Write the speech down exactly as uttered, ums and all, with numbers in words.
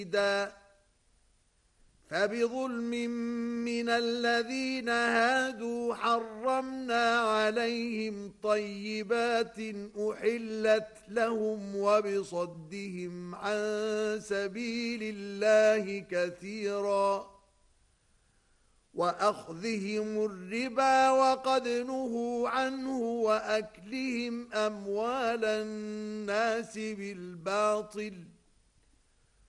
فبظلم من الذين هادوا حرمنا عليهم طيبات أحلت لهم وبصدهم عن سبيل الله كثيرا وأخذهم الربا وقد نهوا عنه وأكلهم أموال الناس بالباطل